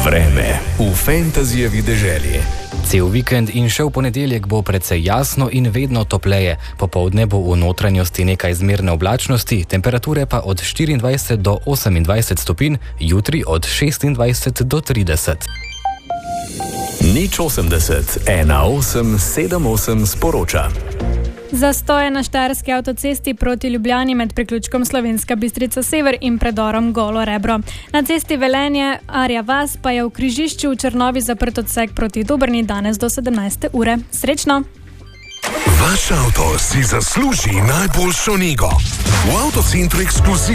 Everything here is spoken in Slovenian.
Vreme v Fantasyjevi deželi. Cel vikend in še v ponedeljek bo precej jasno in vedno topleje. Popoldne bo v notranjosti nekaj zmerne oblačnosti, temperature pa od 24 do 28 stopinj, jutri od 26 do 30. Nič 80 1878 sporoča. Zastoje na Štajerski avtocesti proti Ljubljani med priključkom Slovenska Bistrica Sever in predorom Golo Rebro. Na cesti Velenje Arja Vas pa je v križišču v Črnovi zaprt odsek proti Dobrni danes do 17. ure. Srečno! Vaš avto si zasluži najboljšo nego. V Avtocentru ekskluzivno